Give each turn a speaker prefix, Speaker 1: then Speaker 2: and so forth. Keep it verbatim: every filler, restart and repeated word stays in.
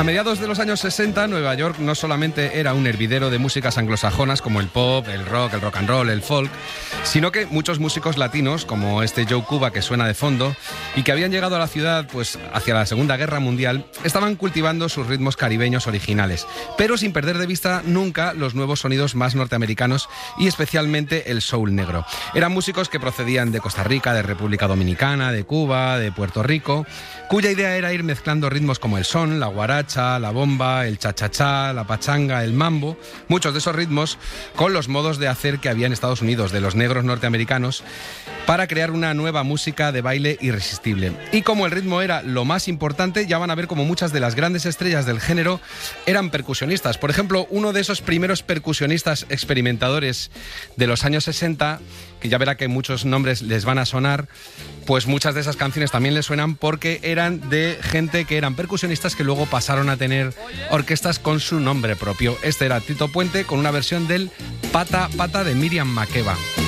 Speaker 1: A mediados de los años sesenta, Nueva York no solamente era un hervidero de músicas anglosajonas como el pop, el rock, el rock and roll, el folk, sino que muchos músicos latinos, como este Joe Cuba que suena de fondo, y que habían llegado a la ciudad pues hacia la Segunda Guerra Mundial, estaban cultivando sus ritmos caribeños originales, pero sin perder de vista nunca los nuevos sonidos más norteamericanos y especialmente el soul negro. Eran músicos que procedían de Costa Rica, de República Dominicana, de Cuba, de Puerto Rico, cuya idea era ir mezclando ritmos como el son, la guaracha, la bomba, el cha-cha-cha, la pachanga, el mambo, muchos de esos ritmos con los modos de hacer que había en Estados Unidos de los negros norteamericanos para crear una nueva música de baile irresistible. Y como el ritmo era lo más importante, ya van a ver como muchas de las grandes estrellas del género eran percusionistas. Por ejemplo, uno de esos primeros percusionistas experimentadores de los años sesenta, que ya verá que muchos nombres les van a sonar, pues muchas de esas canciones también les suenan porque eran de gente que eran percusionistas que luego pasaron a tener orquestas con su nombre propio. Este era Tito Puente con una versión del Pata Pata de Miriam Makeba.